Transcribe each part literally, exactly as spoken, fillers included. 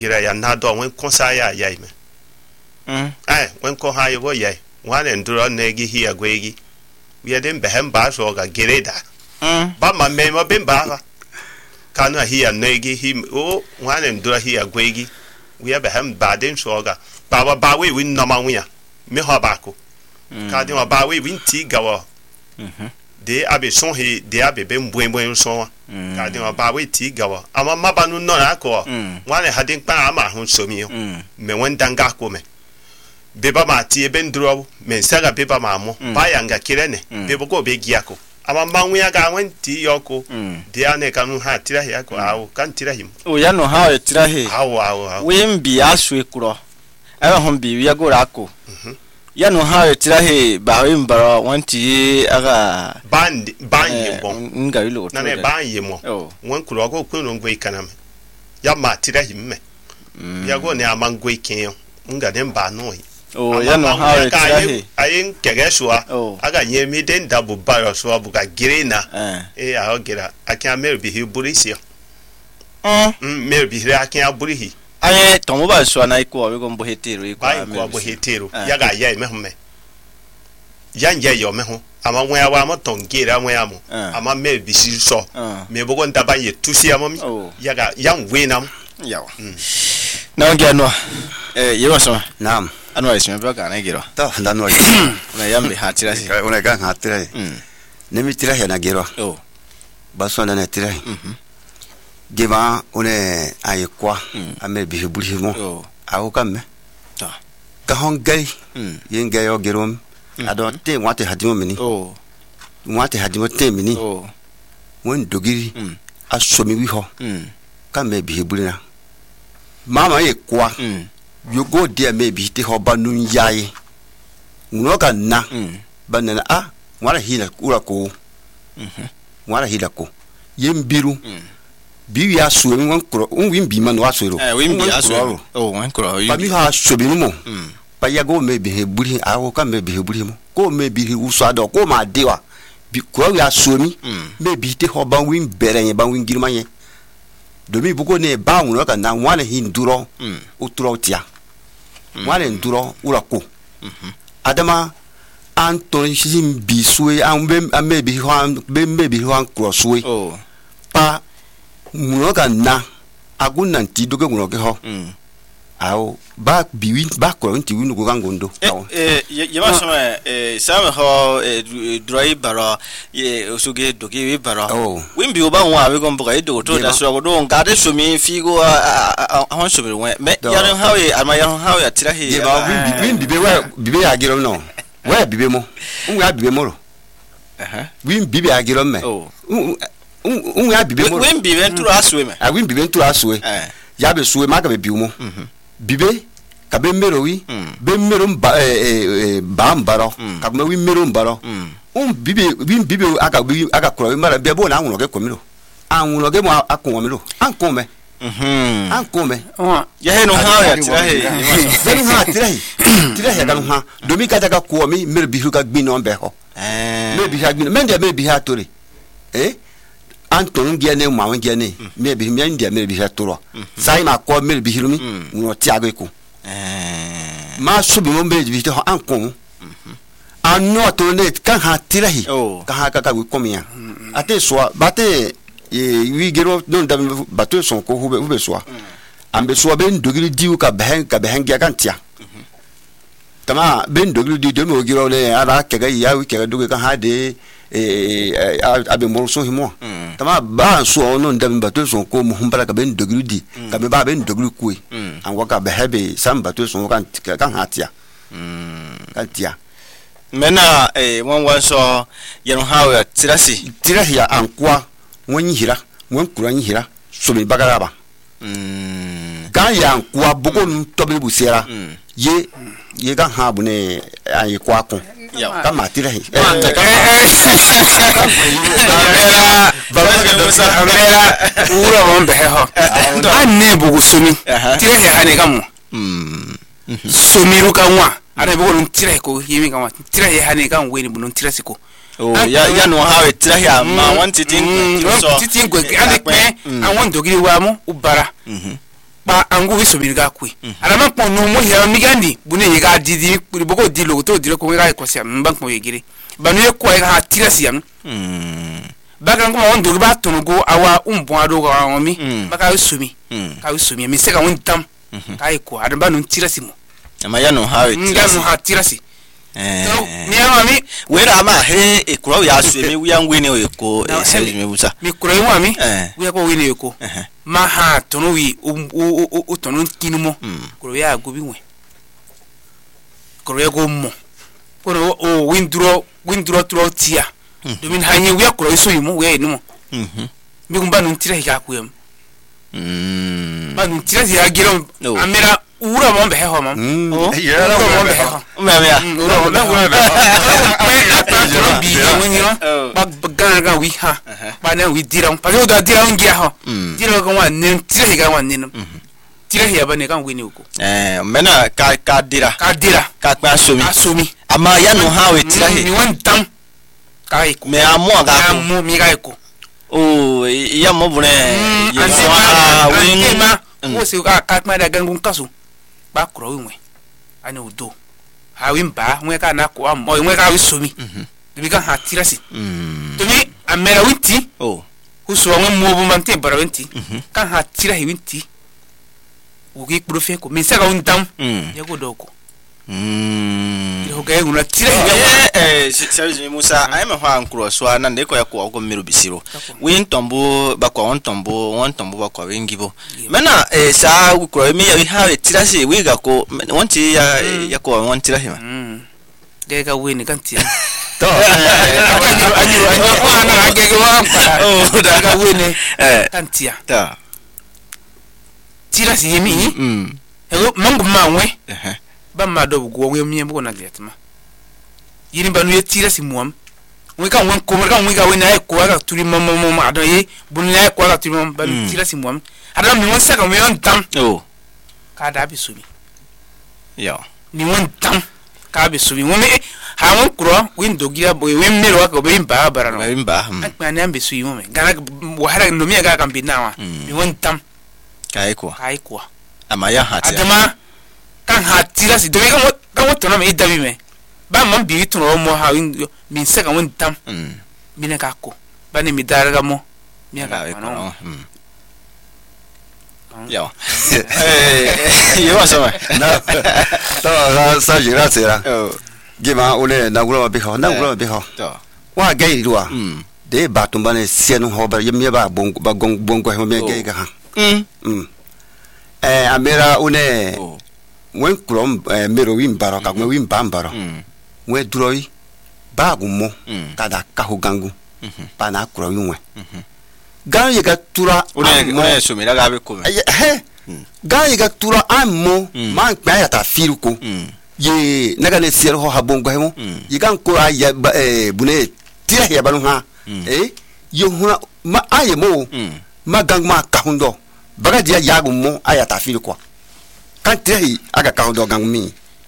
gira ya na do wen konsa ya ya me mm ai wen ko ha yo ya wan enduro na gi hi agwegi we den behem ba so ga gereda mm ba ma me ma bemba kanu hi ya na gi hi o wan enduro hi agwegi we behem ba den so ga ba ba ba we win no ma wi ya me ho ba ko ka de ba we win ti ga wo mhm de abe son he de abe be mbwen mbwen so ka de ba we ti ga wo ama mabanu no na ko wan ha den pa ama ho so mi me wen danga ko me beba ma tie bendro me saga beba ma mo ba ya nga kirene beba go be giako ama manwu ya ga wen ti yoko de ane kanu ha tira ya ko awo kan tira him o ya no ha tira he awo awo awo we mbi aso ekuro aba hon bi wi agora ako ya no ha tira he ba we mbara wanti aga band ban yimo nga ilo na ne ban yimo won kuro go kwenu ngwe kanam ya ma tira him me ya go ne amangwe ken nga den ba no oh ya no ha tira he ayin kegeswa aga nyemi den dabu baro so abuga girena eh a ogira akia mer bi hiburisi mm mer bi hira akia burihi aye tomo ba so na iko we go mbo hetero iko ba iko bo hetero yaga ya me home yanje yo me ho ama nwa wa mo tongera nwa ya mo ama mer bi si so me bogo ndaba ye tusi amami yaga yan wenam yawa na ngia no eh yewa so naam anwa isime baka na giro ta ndano una yambe hatira si una ga hatira mm nemi tira ya na giro oh baso na tira mhm gema une ay kwa ame bi hebuli mo oh awu kamme ta ka hongai yenga yo girom adon te wate hadimo mini oh wate hadimo te mini oh won dogiri asomi wi ho kamme bi hebuli na mama ye kwa you go there maybe te hoba nun yayi unoga na banana ah wala hila ura ko mhm wala hila ko yembiru bi ya so mi won kro un win bi man wa so ro eh win bi aso oh won kro pa mi ha so bi mo pa ya go maybe he buri awo ka maybe he buri mo ko maybe he uso ado ko ma dewa bi ko ya so mi maybe te hoba win bere yen ba win girma yen domi bugo ne ba won ka na wala hinduro utro tia wala nduro urako adama anton shim biswe an be maybe han be maybe han crossway oh pa munoga na aguna nti doge munoge ho awo ba biwi ba ko nti winu go gangondo eh yema so eh sam ho droi baro ye osuge doge wi baro wimbi oba won awe go mboka ido to da so go do ngade so mi figo ahon so be won me yaron hawe ama yaron hawe atira he ye ba wimbi wimbi be wa bibe agiro no wa bibe mo unwa bibe mo ro eh wimbi be agiro me unwa bibe mo wimbi be nturo aswe me a wimbi be nturo aswe ya be suwe maka be biumo bibe ka be mero wi be mero ba eh ba mbaro ka me wi mero mbaro um bibe wi bibe aka aka kro mara be bo na anwo ge komiro anwo ge mo akon miro ankon me mhm ankon me ya he no ha ya tira he ya no ha tira he tira he ka no ha domi ka daga ko mi mero bi hu ka gbi no be ho eh me bi ha gbi me ndia me bi ha tori eh anton ngia ne ma ngia ne me bi mi ndia me bi ha toro sai ma ko me bi hirumi no ti ago ku eh ma so bi mo be bi to ankon anno to ne kan ha tira hi ka ha ka ka wi komia ate so bate ye wi gero non da bato son ko hube hube so ambe so be ndogiri diu ka behen ka behen gya kan tia tama be ndogiri di de mo giro le ara ke ga ya wi ke ga doge kan ha de eh abe mo so himo tama ba so non da bato son ko mo humbara ka be ndogiri di ka be ba be ndogiri ku an wa ka be hebe sam bato son kan kan ha tia kan tia mena eh won wan so yero hawe tirasi tirasi ya ankwa won hira won kuran hira so mi bagara ba mm ga ya ankwa bugo ntobe bu sera ye ye ga ha bu ne ayi kwa ko ka ma tirahi ura won be ho anne bugo sumi tirahi hane kamu mm sumiru kanwa ara bugo ntirahi ko yimi kanwa tirahi hane kan weni bu ntirasi ko oh ya ya no hawe tirahi ma wan titin so titin ko ade pe an won dogiri wa mu ubara mhm ba angu wi somi ga kwe ara ma pon no mo he mi gandi bune ye ga didi boko di lo to di ko ga ko sia mban ko yegire ba no ye ko ga tira sia mm ba kan ko on do ba to no go awa umbo ado ga wa mi ba ka wi somi ka wi somi mi se ka won tam ka ko ara ba no tira si mo ama ya no ha tira si ha tira si eh mi ama mi we ra ma he e kuro ya so mi wi anwe ne o ko e se mi busa mi kuro yi wa mi wi ko wi ne ko ma ha to no wi o o to no kinu mo kuro ya go bi we kuro ya go mo kuro o windro windro tro tia domin hanye wi kuro so yi mo we ni mo mhm mi gumba no tira ga ku yam mm ba no tira ya giro amera ura mo be ho mo oh yeah ura mo be ho me me ura mo be ho bi mo ni no ba ga ga wi ha ba na wi dira pa do dira ngia ho dira ko wa ne tira ga wa ne no tira ya ba ne kan wi ni ko eh mena ka ka dira ka dira ka pa somi asomi ama ya no ha we tira he mi wan tam ka iko me amo ga ka ko mo mi ga iko oh ya mo bune ye anse so ma a we ma wo se ka ka ma da gangun kaso ba kuro wi ani udo ha wi mba nwe ka na ko am o nwe ka wi somi bi kan ha tira si mm to mi amera winti oh uso nwe mo bu man te bara winti kan ha tira hi winti o gi profe ko mi se ka un tam mm ya go doko mm yo ga nguna tira hi eh eh service mi Musa ai me ho ankuro so na de ko ya ko ko meru bisiro win tombo ba ko on tombo won tombo ba ko wingibo mena eh sa ko mi ya ha we tira si we ga ko won ti ya ya ko won tira hi ma mm de ga we ni kan ti to anyu anyu anyu ko na ga ga wa oh da ga we ni eh kan ti ya ta tira si yemi mm e mangu ma we eh ba ma do go we mi mo na letma yini ba no ye tira si muam we kan won ko kan we ga we na ko ga turi mo mo ma do ye bun na ko ga turi mo ba tira si muam ada mi won sa ka we on tam oh ka da bi sumi ya ni won tam ka bi sumi won me ha won kro window gira bo we me ro ka be ba bara no ba mba akpa na ambe sui mo me gana wa hara no mi ga kan bi na wa ni won tam kai ko kai ko ama ya hati adama kan ha tira si do me kan kan wo to na me dabi me ba man bi to no mo ha win min se kan won tam mm mi na ka ko ba ni mi daraga mo mi ga kai ko ko no mm ya eh yo so na to sa jira sera oh gima une na gura bi ho na gura bi ho to wa ga yi ruwa mm de ba tumba ne sienu ho ba yemi ba bon ba gong bon ko me ge ga ha mm mm eh amera une oh wen krom mero win baro ka wen win bam baro mm wen droi ba gu mo mm kada ka ho gangu mhm pa na kro wi wen mhm gan ye ga tura une une so mi daga be ko me he gan ye ga tura ammo man pa ya ta firu ko mm ye naga ne sier ho ha bongo hemo ye gan ko ya eh bune tira ya banu ha eh ye huna ma aye mo mm ma gang ma ka hundo baga dia ya gu mo aya ta firu ko kan tira hi aga ka hundo gang mi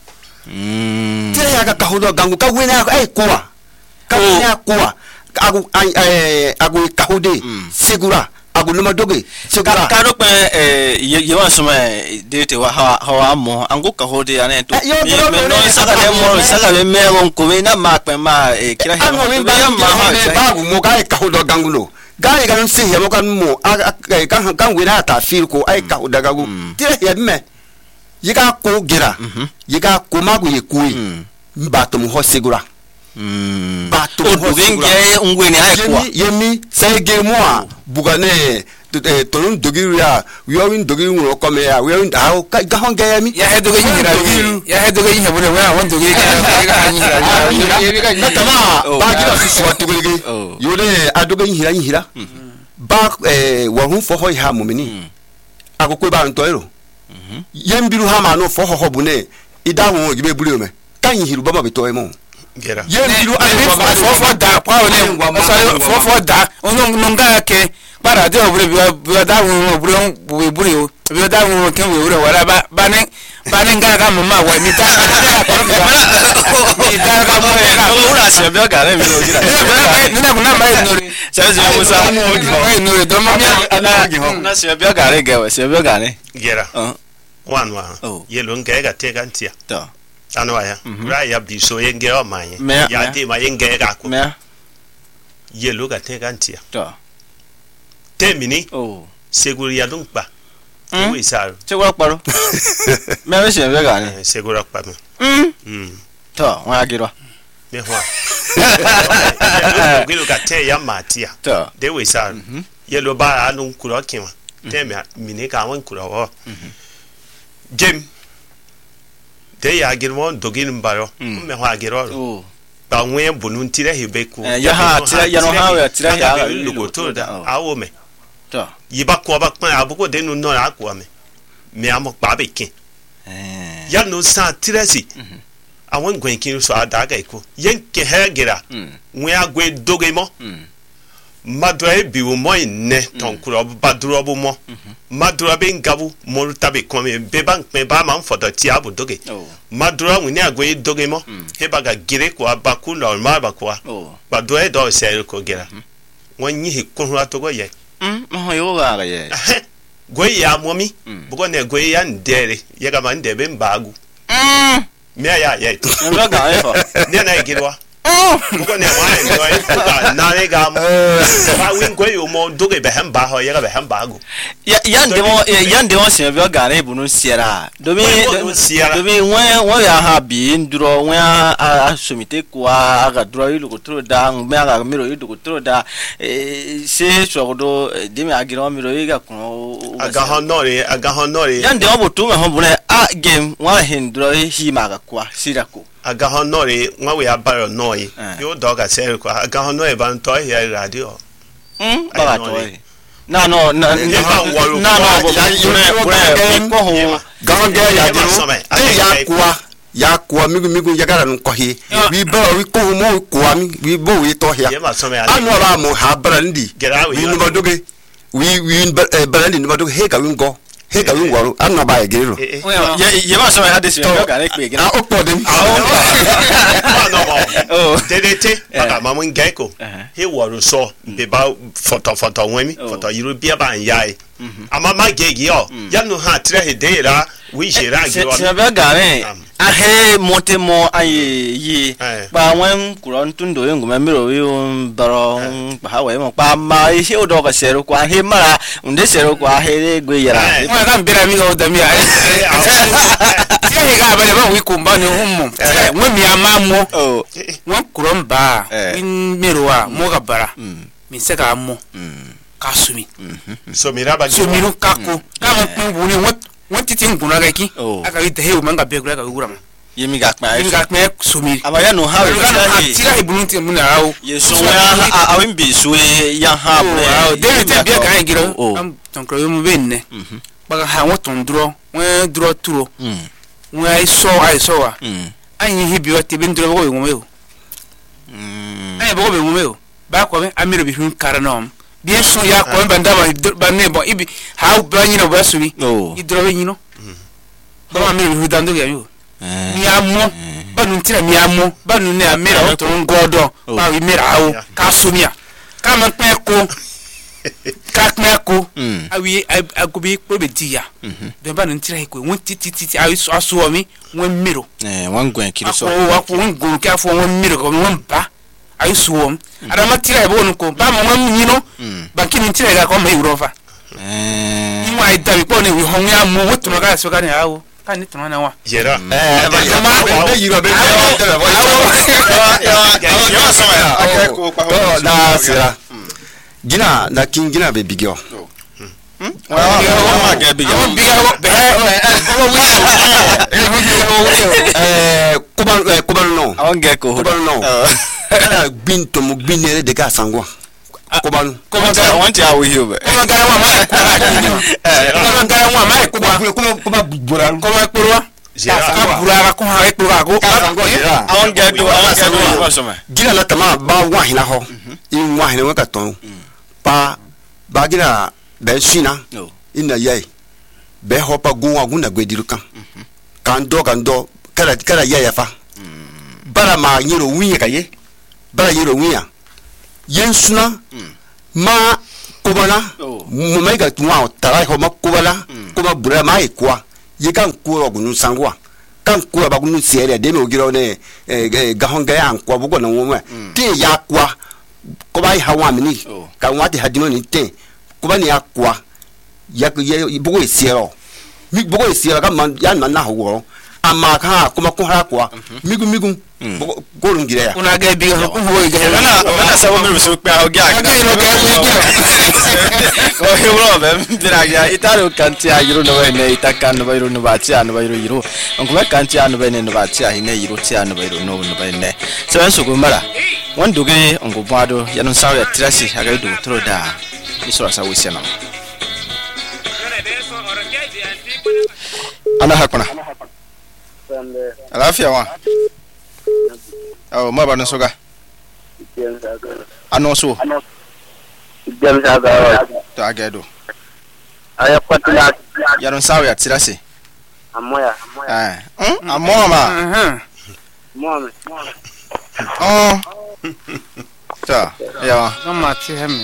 mm tira ya ga ka hundo gang ka wena ai ko wa ka wena ko wa agu eh agu ka hude segura agu luma doge segura ka do pe eh ye wa so me de te wa ha ha mo angu ka hode ane to me no saka le mo saka le me won ko me na ma pe ma e kira he ma ma ha ba gu mo ga ka hudo gangulo ga ga nsi he mo kan mo kan kan we na ta fil ko ai ka hudo gagu tire he me yiga ko gira yiga ko magu ye kuyi ba to mo ho segura mm ba to o do nge ngwe ni ai kwa yemi sai ge mo a bugane to nun dogiria we are in dogi wo come ya we are in how ga hon ge yemi ya he do ge hira ya he do ge hira bune wa won do ge ga ga hira na tama ba gi ba su wa to ge yo le adoge hira hira ba eh wa hu fo ho ha mo meni akoko ba nto ero yembiru ha ma no fo ho ho bune ida hu gi be buri o me kan hiru ba ma be to e mo gera yembiru fo fo da pa o le fo fo da ono nonga ke para de obure bi da wu obure bu buri o bi da wu ke we wura wala ba ba ne ba ani ngara ka mama wa mi ta mi ta ka mo ya ko ura se bia ga re mi o jira ni na kuna mai nori se se mo sa mai nori do ma mi na se bia ga re ga se bia ga ne gera uh wan wa ye lo nge ga te kan tia to anwa ya ra ya bi so ye nge o ma ye Me- ya me- ti ma ye nge ga ko me ye lo ga te kan tia to te mini oh seguri ya dun pa Mm. we sa se wa paro me me se bia ga ne segura pa me mm mm to wa agiro me ho ye lo ga te ya ma tia to de we sa ye lo ba anu kuro kinwa te me mini ka wan kuro wo jem de ya girmo dogin mbaro Mm. me ho agiro oh ba nwe bunun tire hebeku Eh, ya ha, tire- ya no ha we, tire ya ha, lugo to da oh. awo me to yiba ko ba pan abuko de nu no ra ko me me amo pa be kin eh ya no sa tire si awon gwen kin so adaga iko yen ke hegera mm nwe agwe doge mo mm madra e bi wo mo ine ton kuro ba duro bo mo madra be ngabu mo tabe ko me be ban pe ba ma fodo ti abu doge oh madra woni agwe doge mo he ba ga gire ko abaku no ma ba ko oh ba do e do se ko gera won yi he ko hu to go ye mm mo yo ga ga ye gwe ya momi Mm. bugo ne gwe ya ndere ye ga man de be mbagu mm me ya ye to me bia ga e fo ne na girwa bugo ne wa ne do e ga na ne ga mo ba win gwe yo mo doge be hamba ho ye ga be hamba gu ya ya de mo ya de mo se bia ga ne bu no siera do mi Wọ́n bọ̀ siara. do mi won won ya ha bi nduro won a somite kwa aga duro ilu ko tro da me aga miro ilu ko tro da eh se so do de mi agiro miro iga kun aga ho nore aga ho nore ya de mo bu tu me ho bu ne a game wa hin duro hi ma ga kwa sira ko aga ho nore nwa we abaro noye Eh. yo dog ase ko aga ho nore ban to here radio mm Ai, ba ga no, to le. na no na Ye ba wọ̀rọ̀ na no bo ya- ya- bu ne ya- bu ne ko Ye ho ma. gawan ga ya Ye ma diro sọmẹ e ya kuwa ya kuwa migu migu ya gara nko hi wi ba wi ko mo kuwa mi wi bo wi to ye hia ma sọmẹ anu ala mo ha bara ndi Get out, wi you no are- badoge wi wi bara ndi no badoge he ga wi ngo he ga wi ngwaru anu ba ya geriro ye ye ma so ya de se bia ga ne pe a o po dem oh dedete aga mamu ngeko Eh. he wọ̀rọ̀ sọ be ba foto foto wemi Oh. foto yiru bia ba nyai ama ma gegi yo ya no ha tre he de ra wi jera se giro se bia ga ne a he mote mo aye yi Eh. ba wen kuro ntundo yengu me miro wi un baro ba ha we mo pa ma he o do ga se ro kwa he mara unde se ro kwa he gwe yara Eh. wa ka mbira mi ga da mi ai tire ga ba le ba wi kumba ni hummo we mi amamo oh won kurom ba Eh. win meroa mo ga bara mm mi se ga mo mm ka sumi so mira ba so mi ru ka ko ka mo pin bu ni won won titi nguna ga ki Oh. aka wi de he o manga be gura ga wura ma ye mi ga pa mi ga me sumi ama ya no ha we ka ga tira he bunun ti mun na rawo ye so ya a win bi so ya ha oh de te bi ka en giro oh am ton kro mu be ne mhm ba ha won ton duro won duro turo mm won ai so ai so wa mm anyi hi bi wa te ben duro go yo mo yo mm ai bo be mo yo ba ko be amiro bi hun karanom bien so ya ko ba ndaba ba ne bo ibi ha ba nyino ba subi oh i duro be nyino ba ma mi hu dando ya yo mi amo ba nu tira mi amo ba nu ne amira o to ngodo ba wi mira awo ka sumia ka ma pe ko ka me ko mm awi agobi ko be dia be ba nu tira ko won titi titi awi so aso mi won miro eh wan gwen kiri so ako ako won go ka fo won miro ko won ba ayi suwom ada ma tira bo nu ko ba ma won nyino ba kini tira ga ko ma yurofa eh ni wa ida bi ko ni wi hon ya mo wotu ma ga so ga ni awo ka ni tuma na wa jera eh ba ya ma be yiro be yo so ya okay ko pa na sira gina na king gina be bigyo wa ga bi awon biga wo be eh kuban eh kuban no awon ga ko kuban no ana gbin to mu gbin ne de ga sangwa kuban ko ma ta wan ti awu hiyo be ko ma ga wa ma ko ba ni ko ma ga wa ma ko ba kuma kuma bura ko ma ko wa jera ka burara ko ha ko ga ko sangwa jira awon ga do awon ga do wa so ma gina la tama ba wa hina ho in wa hina wa ka ton pa ba gina be shina no ina yai be ho pa gun wa gun na gwediru kan kan do kan do kala kala ya ya fa bara ma nyiro winya kaye bara nyiro winya yen suna ma kubala mo mai ga tuwa tara ko ma kubala ko ma bura mai kwa ye kan ko gunu sangwa kan ko ba gunu siere de me ogiro ne ga honga ya kwa bugo na wo te ya kwa ko ba hawa mini ka wati hadino ni te ko ba ni ya kwa ya bugo siero mi bugo siero ka man ya na ho ama ka kuma ko ha kwa migu migu ko rungira ya una ga bi ko ho ga na na sawo mi so pe o ga ga no ga bi o he bro be bira ya itaro kanti a yiro no ne itaka no bayiro no bati an bayiro yiro onko be kanti an be ne no bati a hine yiro ti an bayiro no no be ne so en so go mara won doge onko bado ya no sawo ya tirasi aga do tro da ni so sawo sia na ana hakuna alafia wa oh ma bana soga ano so James aga to agedo aya patula ya no sawo ya tirasi amoya eh mm amoya ma moame oh ta ya kama ti heme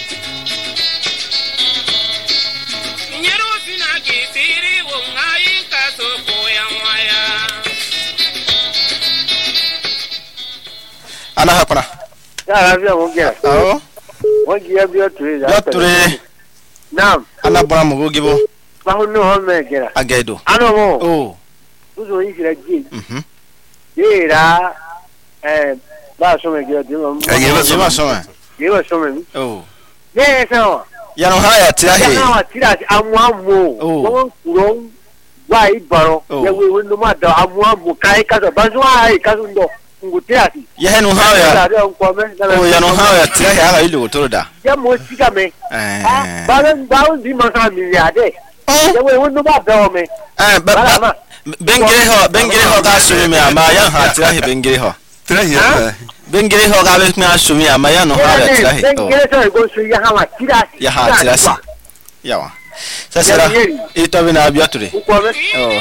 ana hakuna ya rabia wongea oh wongea bio turi ya turi nam ana bora mo gibo bahu no ho megera agedo ano mo oh uzo yisira ji mhm yera eh ba so megera di mo yeba so ma so yeba so me oh ne so ya no haya tirahi ya na tira amwamu won kuro wa ibaro ya we we no ma da amwamu kai ka so banzo ai ka so ndo ngutiasi ya henu haya oh ya no haya tirahi ala ile otoroda ya mo sika me eh ba ba di ma sa mi ya de ya we we no ma da o me eh ba bengire ho bengire ho ga sumi me ama ya ha tirahi bengire ho tirahi bengire ho ga be me asumi ama ya no haya tirahi to bengire so go so ya ha tirasi ya ha tirasi ya wa sasa ito bina abiature oh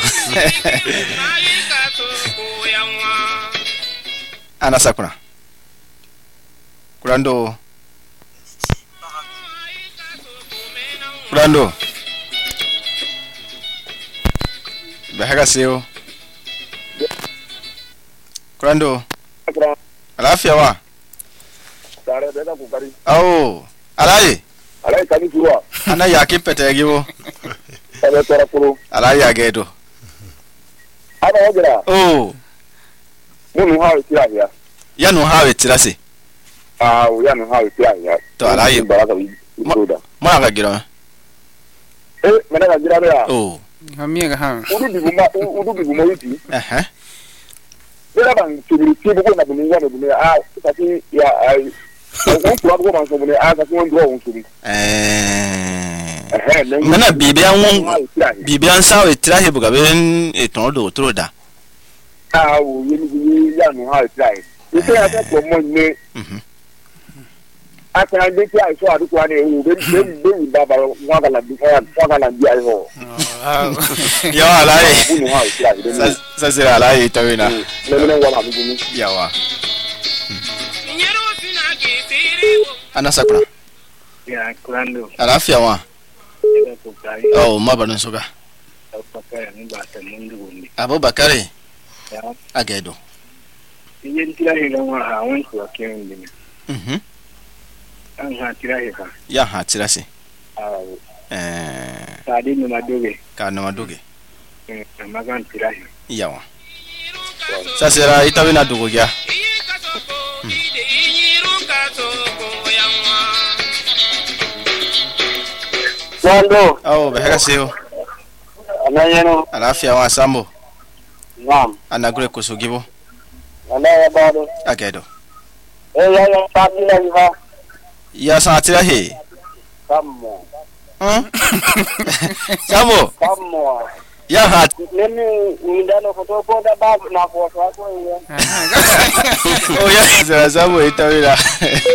ana sakuna kurando kurando bahaga seo kurando alafia wa tare bega kukari au alai alai kani tuwa ana yaki petegiwo ale tora kuro alai agedo ana ogera oh munu ha tira ya ya no hawe tirase ah ya no ha tira ya to alai baraka wi toda mwana ka gira eh mena ka gira ya oh hamia ga ha udu biguma udu biguma witi eh eh bera ban tibiri tibu ko na bunu ngwa bunu ah kati ya ai ko ko ko man so bunu ah ka ko ndo on subi eh eh mana bibia won bibia sawe tirahe buga ben eton do troda ah o yemi ni ya no ha tira e se ata ko mo ne mhm ata de ti ai so adu kwa ne o be be be ba ba wa ga la bi wa ga la bi ai ho ya alai bunu ha tira de sa sira alai tawina ne ne wa ma bunu ya wa ana sakuna ya kurando alafia wa ega ko kai oh mabana soga pakaya ni ba ta mundu ni abubakari ya agedo yen tira he ga wa ha won ko ken ni mhm an ha tira he ka ya ha tirase ah eh ta di ni madoge ka na madoge eh magan tira he ya wa sa sira itawina dugo ya Wando oh bahaga seo anayeno alafia wa sambo nam anagure kusugibo anaya bado agedo eh ya ya pati la iva ya sa tirahe kammo hmm sambo kammo ya ha nemi ndano foto ko da ba na foto ko ya oh ya sira sambo itawina